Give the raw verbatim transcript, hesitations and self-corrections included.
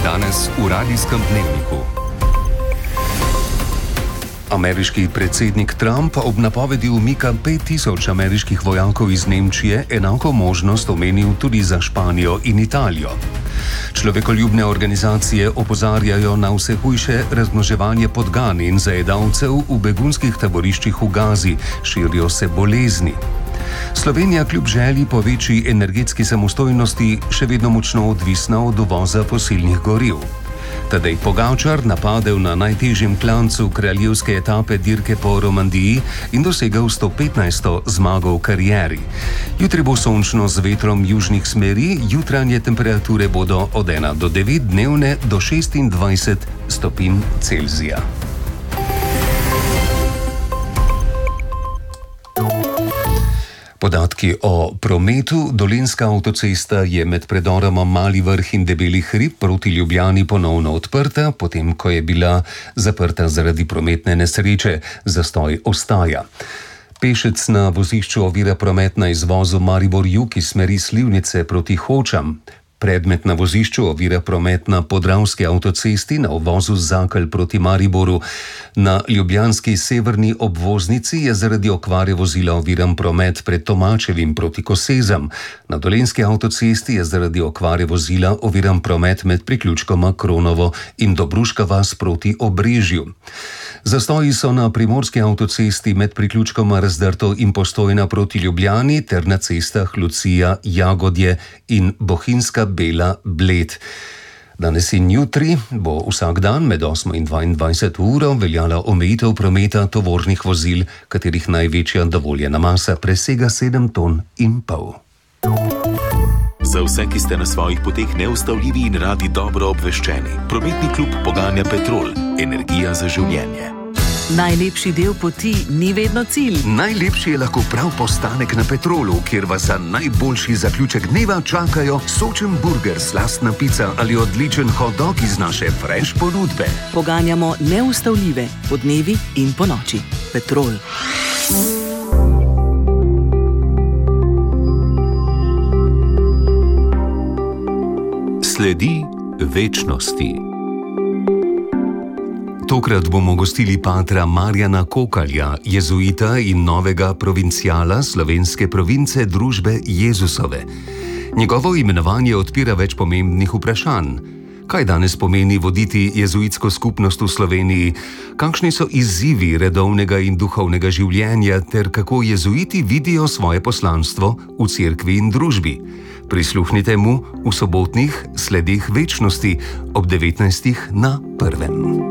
Danes v radijskem dnevniku. Ameriški predsednik Trump ob napovedi umika pet tisoč ameriških vojakov iz Nemčije enako možnost omenil tudi za Španijo in Italijo. Človekoljubne organizacije opozarjajo na vse hujše razmnoževanje podgan in zajedavcev v begunskih taboriščih v Gazi, širijo se bolezni. Slovenija kljub želji po večji energetski samostojnosti še vedno močno odvisna od uvoza fosilnih goriv. Tadej Pogačar napadel na najtežjem klancu kraljevske etape dirke po Romandiji in dosegel sto petnajsto zmago v karieri. Jutri bo sončno z vetrom južnih smeri, jutranje temperature bodo od ena do devet, dnevne do šestindvajset stopinj Celzija. Podatki o prometu. Dolenjska avtocesta je med predoroma Mali Vrh in Debeli hrib proti Ljubljani ponovno odprta, potem ko je bila zaprta zaradi prometne nesreče. Zastoj ostaja. Pešec na vozišču ovira promet na izvozu Maribor-Jug iz smeri Slivnice proti Hočam. Predmet na vozišču ovira promet na Podravski avtocesti na uvozu Zakelj proti Mariboru. Na ljubljanski severni obvoznici je zaradi okvare vozila oviran promet pred Tomačevim proti Kosezam. Na Dolenjski avtocesti je zaradi okvare vozila oviran promet med priključkoma Kronovo in Dobruška vas proti Obrežju. Zastoji so na primorski avtocesti med priključkoma Razdrto in Postojna proti Ljubljani ter na cestah Lucija, Jagodje in Bohinjska Bela Bled. Danes in jutri bo vsak dan med osmo in dvaindvajseto uro veljala omejitev prometa tovornih vozil, katerih največja dovoljena masa presega sedem ton in pol. Za vse, ki ste na svojih poteh neustavljivi in radi dobro obveščeni, prometni klub poganja Petrol, energija za življenje. Najlepši del poti ni vedno cilj. Najlepši je lahko prav postanek na Petrolu, kjer vas za najboljši zaključek dneva čakajo sočen burger, slastna pica ali odličen hot dog iz naše fresh ponudbe. Poganjamo neustavljive po dnevi in po noči. Petrol. Sledi večnosti. Tokrat bomo gostili patra Marjana Kokalja, jezuita in novega provinciala slovenske province družbe Jezusove. Njegovo imenovanje odpira več pomembnih vprašanj. Kaj danes pomeni voditi jezuitsko skupnost v Sloveniji? Kakšni so izzivi redovnega in duhovnega življenja ter kako jezuiti vidijo svoje poslanstvo v cerkvi in družbi? Prisluhnite mu v sobotnih sledih večnosti ob devetnajstih na prvem.